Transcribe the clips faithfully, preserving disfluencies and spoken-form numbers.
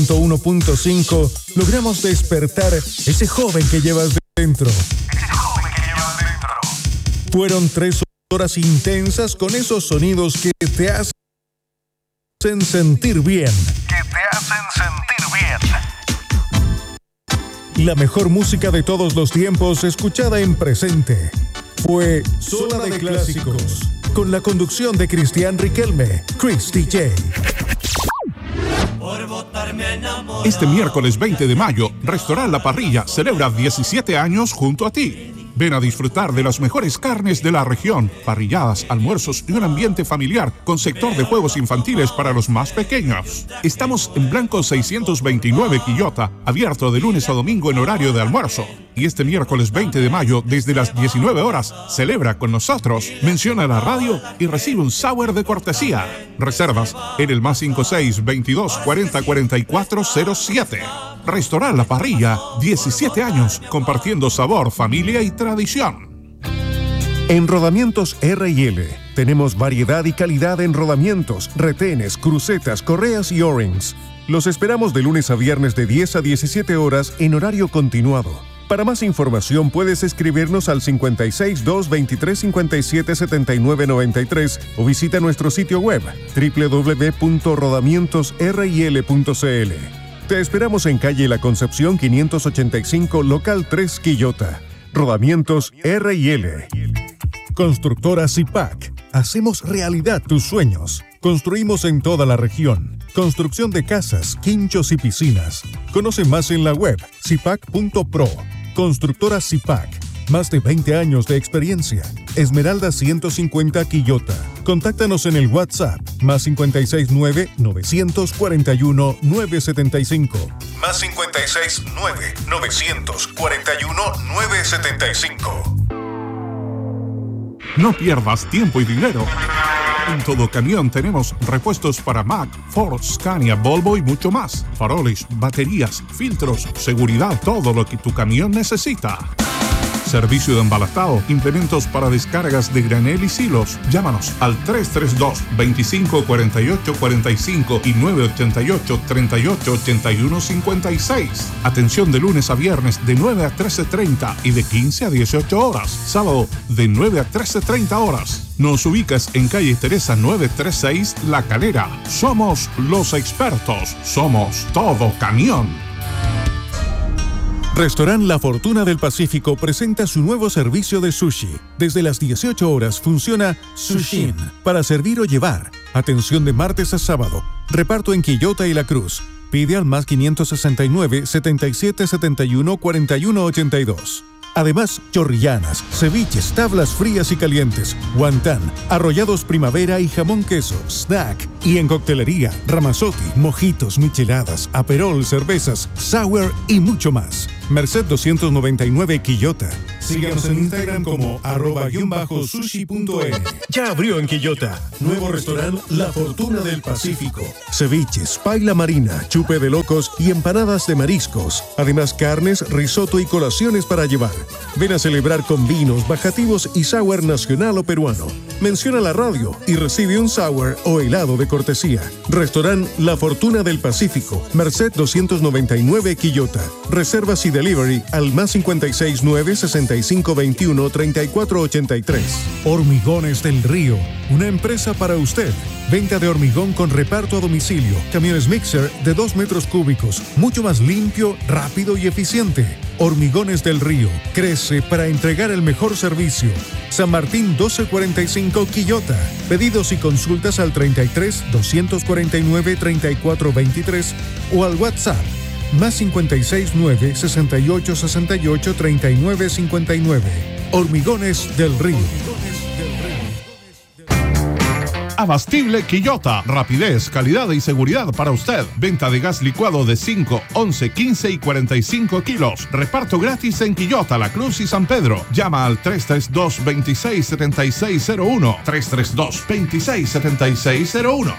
ciento uno punto cinco logramos despertar ese joven que llevas dentro. Ese joven que llevas dentro. Fueron tres horas intensas con esos sonidos que te hacen sentir bien. Que te hacen sentir bien. La mejor música de todos los tiempos escuchada en presente. Fue Zona de Clásicos, con la conducción de Cristian Riquelme, Chris D J. Este miércoles veinte de mayo, Restaurant La Parrilla celebra diecisiete años junto a ti. Ven a disfrutar de las mejores carnes de la región, parrilladas, almuerzos y un ambiente familiar con sector de juegos infantiles para los más pequeños. Estamos en Blanco seiscientos veintinueve Quillota, abierto de lunes a domingo en horario de almuerzo. Y este miércoles veinte de mayo, desde las diecinueve horas, celebra con nosotros, menciona la radio y recibe un sour de cortesía. Reservas en el más cincuenta y seis, veintidós, cuarenta, cuarenta y cuatro cero siete. Restaurant La Parrilla, diecisiete años, compartiendo sabor, familia y tradición. En Rodamientos R y L tenemos variedad y calidad en rodamientos, retenes, crucetas, correas y O-rings. Los esperamos de lunes a viernes de diez a diecisiete horas en horario continuado. Para más información puedes escribirnos al cincuenta y seis, dos, veintitrés, cincuenta y siete, setenta y nueve, noventa y tres o visita nuestro sitio web doble u doble u doble u punto rodamientos r y l punto c l. Te esperamos en calle La Concepción quinientos ochenta y cinco, local tres, Quillota. Rodamientos R y L. Constructora Zipac. Hacemos realidad tus sueños. Construimos en toda la región. Construcción de casas, quinchos y piscinas. Conoce más en la web zipac punto pro. Constructora Zipac. Más de veinte años de experiencia. Esmeralda ciento cincuenta Quillota. Contáctanos en el WhatsApp más cincuenta y seis nueve, novecientos cuarenta y uno, nueve setenta y cinco. Más cincuenta y seis nueve, novecientos cuarenta y uno, nueve setenta y cinco. No pierdas tiempo y dinero. En Todo Camión tenemos repuestos para Mack, Ford, Scania, Volvo y mucho más. Faroles, baterías, filtros, seguridad, todo lo que tu camión necesita. Servicio de embalatado, implementos para descargas de granel y silos. Llámanos al tres tres dos, veinticinco, cuarenta y ocho, cuarenta y cinco y nueve ocho ocho, treinta y ocho, ochenta y uno, cincuenta y seis. Atención de lunes a viernes de nueve a trece treinta y de quince a dieciocho horas. Sábado de nueve a trece treinta horas. Nos ubicas en calle Teresa novecientos treinta y seis, La Calera. Somos los expertos. Somos Todo Camión. Restaurant La Fortuna del Pacífico presenta su nuevo servicio de sushi. Desde las dieciocho horas funciona Sushin para servir o llevar. Atención de martes a sábado. Reparto en Quillota y La Cruz. Pide al más quinientos sesenta y nueve, setenta y siete, setenta y uno, cuarenta y uno, ochenta y dos. Además, chorrillanas, ceviches, tablas frías y calientes, guantán, arrollados primavera y jamón queso, snack. Y en coctelería, ramazotti, mojitos, micheladas, aperol, cervezas, sour y mucho más. Merced doscientos noventa y nueve Quillota. Síganos en Instagram como arroba guión bajo sushi punto n. Ya abrió en Quillota. Nuevo restaurante La Fortuna del Pacífico. Ceviches, paila marina, chupe de locos y empanadas de mariscos. Además, carnes, risotto y colaciones para llevar. Ven a celebrar con vinos, bajativos y sour nacional o peruano. Menciona la radio y recibe un sour o helado de cortesía. Restaurant La Fortuna del Pacífico. Merced doscientos noventa y nueve Quillota. Reservas y delivery al más cincuenta y seis nueve, sesenta y cinco veintiuno, treinta y cuatro ochenta y tres. Hormigones del Río, una empresa para usted. Venta de hormigón con reparto a domicilio. Camiones mixer de dos metros cúbicos. Mucho más limpio, rápido y eficiente. Hormigones del Río. Crece para entregar el mejor servicio. San Martín doce cuarenta y cinco Quillota. Pedidos y consultas al treinta y tres, doscientos cuarenta y nueve, treinta y cuatro veintitrés o al WhatsApp más cincuenta y seis nueve, sesenta y ocho, sesenta y ocho, treinta y nueve, cincuenta y nueve. Hormigones del Río. Abastible Quillota. Rapidez, calidad y seguridad para usted. Venta de gas licuado de cinco, once, quince y cuarenta y cinco kilos. Reparto gratis en Quillota, La Cruz y San Pedro. Llama al tres tres dos, veintiséis, setenta y seis cero uno. tres tres dos, veintiséis, setenta y seis cero uno.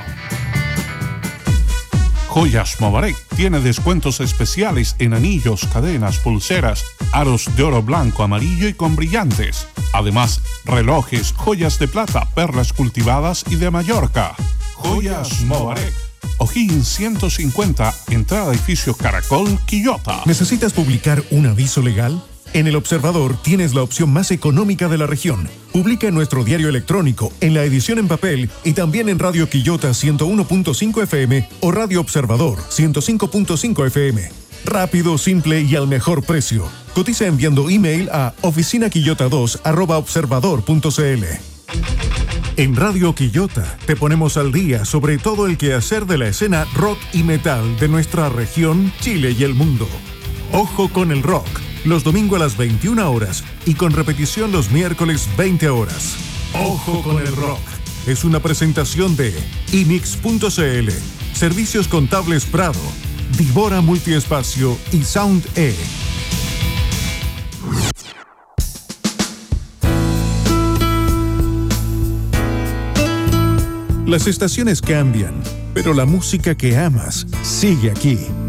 Joyas Mobarek tiene descuentos especiales en anillos, cadenas, pulseras, aros de oro blanco, amarillo y con brillantes. Además, relojes, joyas de plata, perlas cultivadas y de Mallorca. Joyas Mobarek. O'Higgins ciento cincuenta, entrada edificio Caracol, Quillota. ¿Necesitas publicar un aviso legal? En El Observador tienes la opción más económica de la región. Publica en nuestro diario electrónico, en la edición en papel y también en Radio Quillota ciento uno punto cinco F M o Radio Observador ciento cinco punto cinco F M. Rápido, simple y al mejor precio. Cotiza enviando email a oficina quillota dos arroba observador punto c l. En Radio Quillota te ponemos al día sobre todo el quehacer de la escena rock y metal de nuestra región, Chile y el mundo. Ojo con el rock, los domingos a las veintiuna horas y con repetición los miércoles veinte horas. Ojo con el rock. Es una presentación de i mix punto c l, Servicios Contables Prado, Divora Multiespacio y Sound E. Las estaciones cambian, pero la música que amas sigue aquí.